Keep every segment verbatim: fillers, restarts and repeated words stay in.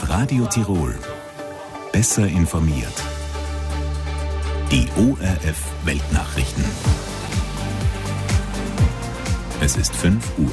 Radio Tirol. Besser informiert. Die O R F Weltnachrichten. Es ist fünf Uhr.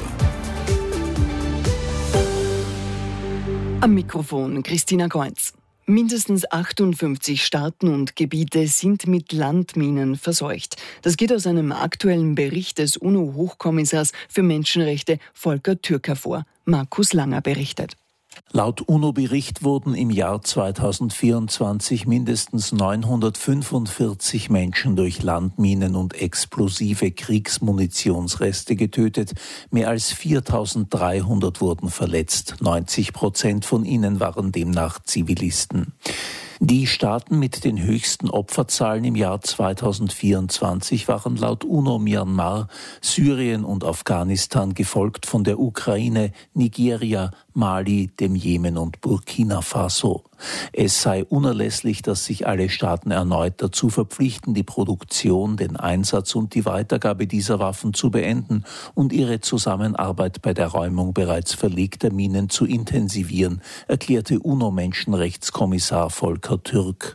Am Mikrofon Christina Kreuz. Mindestens achtundfünfzig Staaten und Gebiete sind mit Landminen verseucht. Das geht aus einem aktuellen Bericht des UNO-Hochkommissars für Menschenrechte Volker Türk hervor. Markus Langer berichtet. Laut UNO-Bericht wurden im Jahr zweitausendvierundzwanzig mindestens neunhundertfünfundvierzig Menschen durch Landminen und explosive Kriegsmunitionsreste getötet. Mehr als viertausenddreihundert wurden verletzt. neunzig Prozent von ihnen waren demnach Zivilisten. Die Staaten mit den höchsten Opferzahlen im Jahr zweitausendvierundzwanzig waren laut UNO Myanmar, Syrien und Afghanistan, gefolgt von der Ukraine, Nigeria, Mali, dem Jemen und Burkina Faso. Es sei unerlässlich, dass sich alle Staaten erneut dazu verpflichten, die Produktion, den Einsatz und die Weitergabe dieser Waffen zu beenden und ihre Zusammenarbeit bei der Räumung bereits verlegter Minen zu intensivieren, erklärte UNO-Menschenrechtskommissar Volker Türk.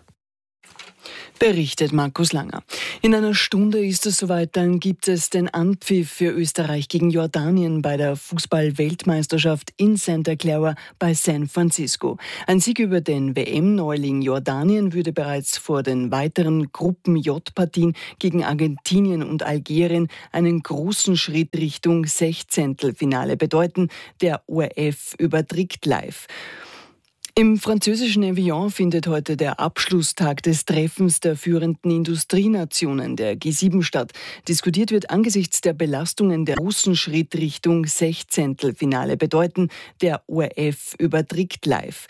Berichtet Markus Langer. In einer Stunde ist es soweit, dann gibt es den Anpfiff für Österreich gegen Jordanien bei der Fußball-Weltmeisterschaft in Santa Clara bei San Francisco. Ein Sieg über den W M-Neuling Jordanien würde bereits vor den weiteren Gruppen-J-Partien gegen Argentinien und Algerien einen großen Schritt Richtung Sechzehntelfinale bedeuten. Der O R F überträgt live. Im französischen Evian findet heute der Abschlusstag des Treffens der führenden Industrienationen, der G sieben, statt. Diskutiert wird angesichts der Belastungen der großen Schritt Richtung Sechzehntelfinale bedeuten. Der O R F überträgt live.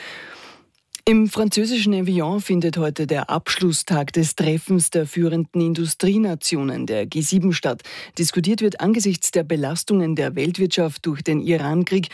Im französischen Evian findet heute der Abschlusstag des Treffens der führenden Industrienationen, der G sieben, statt. Diskutiert wird angesichts der Belastungen der Weltwirtschaft durch den Irankrieg